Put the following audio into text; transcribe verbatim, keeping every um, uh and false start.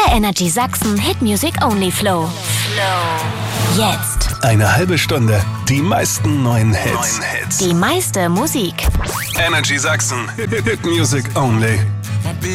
Der Energy Sachsen Hit Music Only Flow. Flow. Jetzt. Eine halbe Stunde. Die meisten neuen Hits. Neuen Hits. Die meiste Musik. Energy Sachsen. Hit Music Only.